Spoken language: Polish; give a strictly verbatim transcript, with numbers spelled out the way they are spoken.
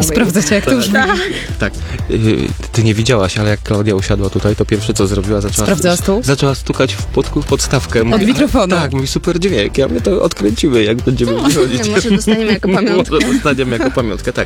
Sprawdzacie, jak to już Tak. Tak. Y, Ty nie widziałaś, ale jak Klaudia usiadła tutaj, to pierwsze co zrobiła, zaczęła... Sprawdzała stół? Zaczęła stukać w podku- podstawkę. Od Mówi, mikrofonu. Tak, mówi super dźwięk, ja my to odkręcimy, jak będziemy wychodzić. Może dostaniemy jako pamiątkę. Może dostaniemy jako pamiątkę, tak.